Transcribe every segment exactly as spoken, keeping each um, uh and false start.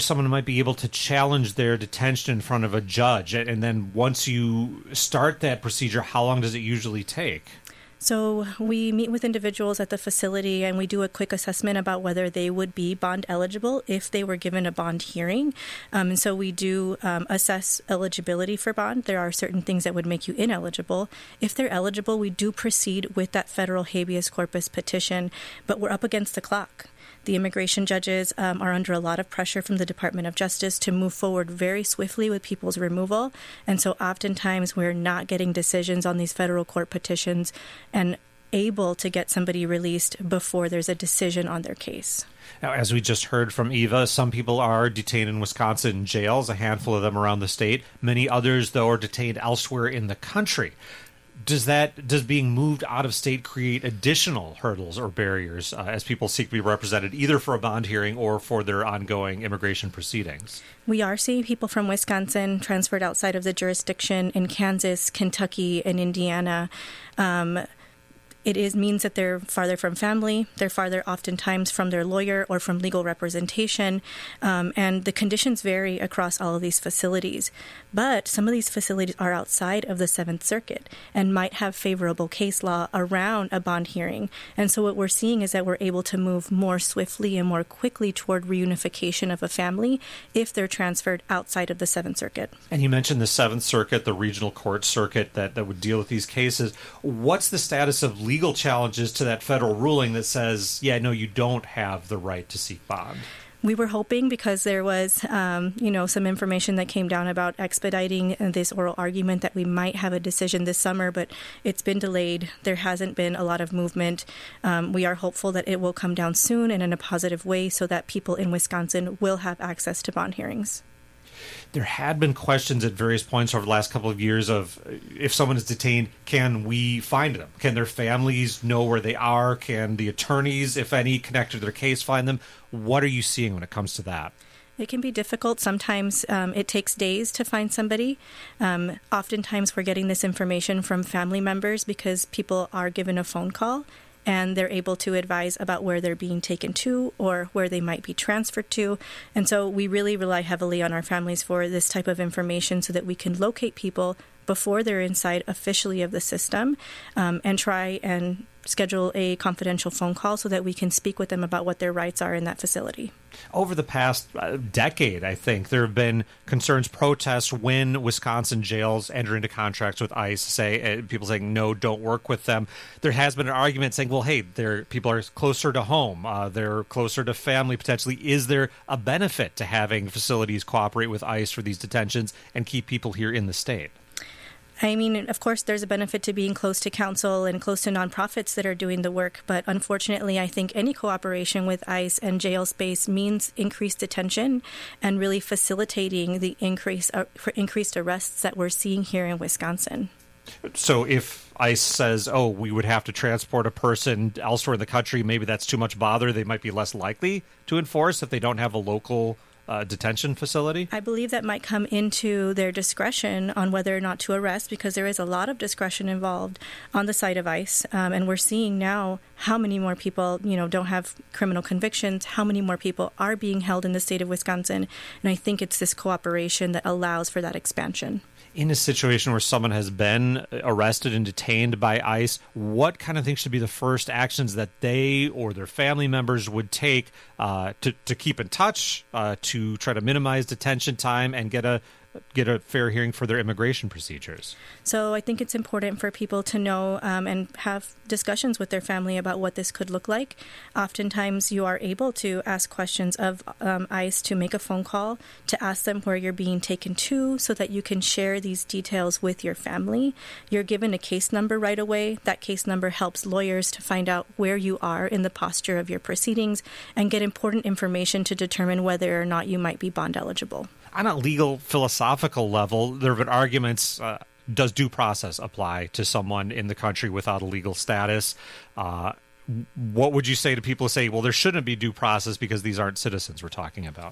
someone might be able to challenge their detention in front of a judge? And then once you start that procedure, how long does it usually take? So we meet with individuals at the facility and we do a quick assessment about whether they would be bond eligible if they were given a bond hearing. Um, and so we do um, assess eligibility for bond. There are certain things that would make you ineligible. If they're eligible, we do proceed with that federal habeas corpus petition, but we're up against the clock. The immigration judges um, are under a lot of pressure from the Department of Justice to move forward very swiftly with people's removal. And so oftentimes we're not getting decisions on these federal court petitions and able to get somebody released before there's a decision on their case. Now, as we just heard from Eva, some people are detained in Wisconsin jails, a handful of them around the state. Many others, though, are detained elsewhere in the country. Does that does being moved out of state create additional hurdles or barriers uh, as people seek to be represented either for a bond hearing or for their ongoing immigration proceedings? We are seeing people from Wisconsin transferred outside of the jurisdiction in Kansas, Kentucky, and Indiana. Um, It is means that they're farther from family, they're farther oftentimes from their lawyer or from legal representation, um, and the conditions vary across all of these facilities. But some of these facilities are outside of the Seventh Circuit and might have favorable case law around a bond hearing. And so what we're seeing is that we're able to move more swiftly and more quickly toward reunification of a family if they're transferred outside of the Seventh Circuit. And you mentioned the Seventh Circuit, the regional court circuit that, that would deal with these cases. What's the status of legal legal challenges to that federal ruling that says, yeah, no, you don't have the right to seek bond? We were hoping, because there was, um, you know, some information that came down about expediting this oral argument, that we might have a decision this summer, but it's been delayed. There hasn't been a lot of movement. Um, we are hopeful that it will come down soon and in a positive way so that people in Wisconsin will have access to bond hearings. There had been questions at various points over the last couple of years of if someone is detained, can we find them? Can their families know where they are? Can the attorneys, if any, connected to their case, find them? What are you seeing when it comes to that? It can be difficult. Sometimes um, it takes days to find somebody. Um, oftentimes we're getting this information from family members because people are given a phone call and they're able to advise about where they're being taken to or where they might be transferred to. And so we really rely heavily on our families for this type of information so that we can locate people before they're inside officially of the system um, and try and schedule a confidential phone call so that we can speak with them about what their rights are in that facility. Over the past uh, decade, I think, there have been concerns, protests when Wisconsin jails enter into contracts with ICE, say, uh, people saying, no, don't work with them. There has been an argument saying, well, hey, they're, people are closer to home. Uh, they're closer to family, potentially. Is there a benefit to having facilities cooperate with ICE for these detentions and keep people here in the state? I mean, of course, there's a benefit to being close to counsel and close to nonprofits that are doing the work. But unfortunately, I think any cooperation with ICE and jail space means increased detention and really facilitating the increase uh, for increased arrests that we're seeing here in Wisconsin. So if ICE says, oh, we would have to transport a person elsewhere in the country, maybe that's too much bother, they might be less likely to enforce if they don't have a local Uh, detention facility? I believe that might come into their discretion on whether or not to arrest, because there is a lot of discretion involved on the side of ICE. Um, and we're seeing now how many more people, you know, don't have criminal convictions, how many more people are being held in the state of Wisconsin. And I think it's this cooperation that allows for that expansion. In a situation where someone has been arrested and detained by ICE, what kind of things should be the first actions that they or their family members would take uh, to, to keep in touch, uh, to try to minimize detention time and get a get a fair hearing for their immigration procedures? So I think it's important for people to know um, and have discussions with their family about what this could look like. Oftentimes you are able to ask questions of um, ICE to make a phone call to ask them where you're being taken to so that you can share these details with your family. You're given a case number right away. That case number helps lawyers to find out where you are in the posture of your proceedings and get important information to determine whether or not you might be bond eligible. On a legal, philosophical level, there have been arguments, uh, does due process apply to someone in the country without a legal status? Uh, what would you say to people who say, well, there shouldn't be due process because these aren't citizens we're talking about?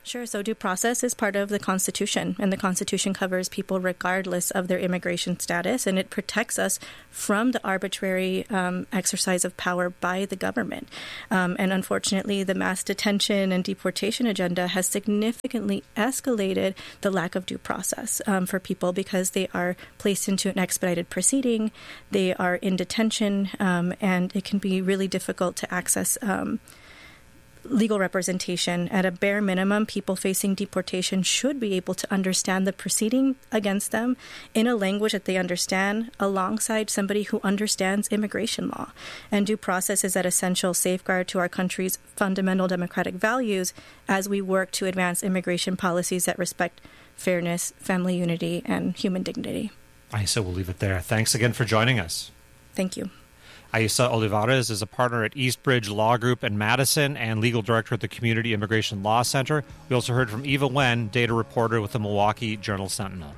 Sure. So due process is part of the Constitution, and the Constitution covers people regardless of their immigration status, and it protects us from the arbitrary um, exercise of power by the government. Um, and unfortunately, the mass detention and deportation agenda has significantly escalated the lack of due process um, for people because they are placed into an expedited proceeding, they are in detention, um, and it can be really difficult to access um legal representation. At a bare minimum, people facing deportation should be able to understand the proceeding against them in a language that they understand alongside somebody who understands immigration law. And due process is that essential safeguard to our country's fundamental democratic values as we work to advance immigration policies that respect fairness, family unity, and human dignity. Aissa, we'll leave it there. Thanks again for joining us. Thank you. Aissa Olivares is a partner at Eastbridge Law Group in Madison and legal director at the Community Immigration Law Center. We also heard from Eva Wen, data reporter with the Milwaukee Journal-Sentinel.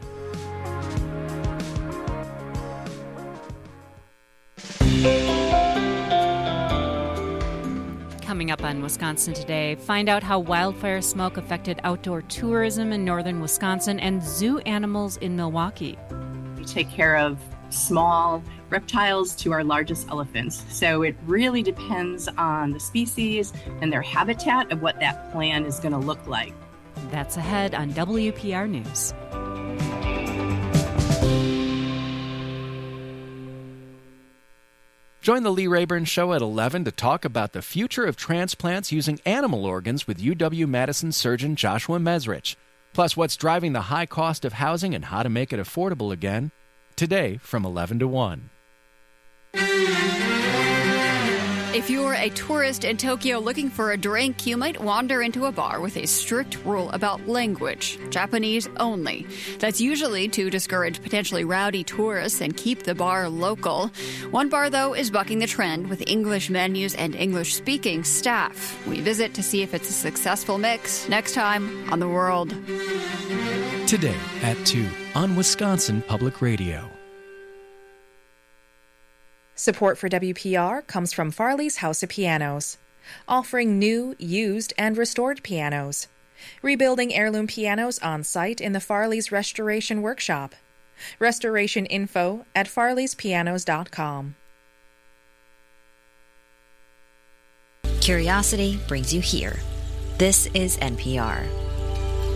Coming up on Wisconsin Today, find out how wildfire smoke affected outdoor tourism in northern Wisconsin and zoo animals in Milwaukee. We take care of small reptiles to our largest elephants. So it really depends on the species and their habitat of what that plan is going to look like. That's ahead on W P R News. Join the Lee Rayburn Show at eleven to talk about the future of transplants using animal organs with U W-Madison surgeon Joshua Mesrich. Plus, what's driving the high cost of housing and how to make it affordable again. Today from eleven to one. If you're a tourist in Tokyo looking for a drink, you might wander into a bar with a strict rule about language, Japanese only. That's usually to discourage potentially rowdy tourists and keep the bar local. One bar, though, is bucking the trend with English menus and English-speaking staff. We visit to see if it's a successful mix next time on The World. Today at two on Wisconsin Public Radio. Support for W P R comes from Farley's House of Pianos, offering new, used, and restored pianos. Rebuilding heirloom pianos on site in the Farley's Restoration Workshop. Restoration info at farleys pianos dot com. Curiosity brings you here. This is N P R.